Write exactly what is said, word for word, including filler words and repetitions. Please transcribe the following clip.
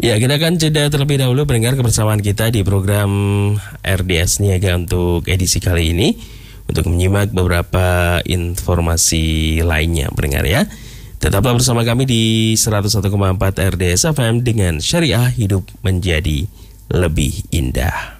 Ya, kita akan jeda terlebih dahulu mendengar kebersamaan kita di program R D S Niaga untuk edisi kali ini, untuk menyimak beberapa informasi lainnya mendengar ya. Tetaplah bersama kami di seratus satu koma empat R D S F M dengan Syariah Hidup Menjadi Lebih Indah.